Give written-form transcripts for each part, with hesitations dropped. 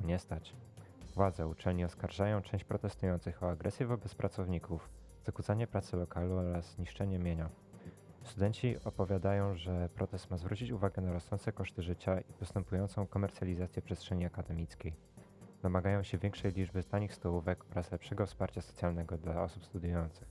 nie stać. Władze uczelni oskarżają część protestujących o agresję wobec pracowników, zakłócanie pracy lokalu oraz niszczenie mienia. Studenci opowiadają, że protest ma zwrócić uwagę na rosnące koszty życia i postępującą komercjalizację przestrzeni akademickiej. Domagają się większej liczby tanich stołówek oraz lepszego wsparcia socjalnego dla osób studiujących.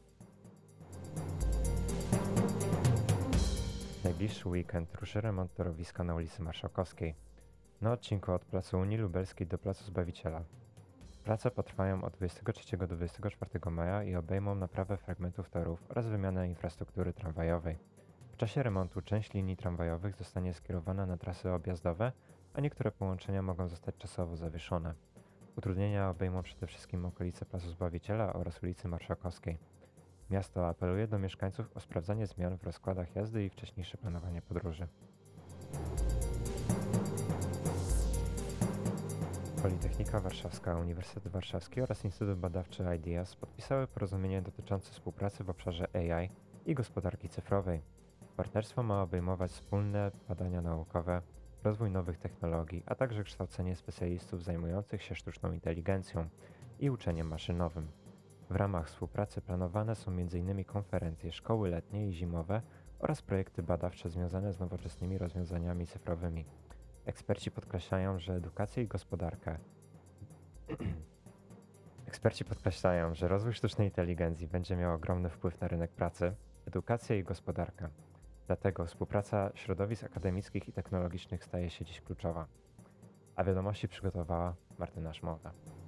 W najbliższy weekend ruszy remont torowiska na ulicy Marszałkowskiej, na odcinku od placu Unii Lubelskiej do placu Zbawiciela. Prace potrwają od 23 do 24 maja i obejmą naprawę fragmentów torów oraz wymianę infrastruktury tramwajowej. W czasie remontu część linii tramwajowych zostanie skierowana na trasy objazdowe, a niektóre połączenia mogą zostać czasowo zawieszone. Utrudnienia obejmą przede wszystkim okolice placu Zbawiciela oraz ulicy Marszałkowskiej. Miasto apeluje do mieszkańców o sprawdzanie zmian w rozkładach jazdy i wcześniejsze planowanie podróży. Politechnika Warszawska, Uniwersytet Warszawski oraz Instytut Badawczy IDEAS podpisały porozumienie dotyczące współpracy w obszarze AI i gospodarki cyfrowej. Partnerstwo ma obejmować wspólne badania naukowe, rozwój nowych technologii, a także kształcenie specjalistów zajmujących się sztuczną inteligencją i uczeniem maszynowym. W ramach współpracy planowane są m.in. konferencje, szkoły letnie i zimowe oraz projekty badawcze związane z nowoczesnymi rozwiązaniami cyfrowymi. Eksperci podkreślają, że rozwój sztucznej inteligencji będzie miał ogromny wpływ na rynek pracy, edukację i gospodarkę. Dlatego współpraca środowisk akademickich i technologicznych staje się dziś kluczowa. A wiadomości przygotowała Martyna Szmoga.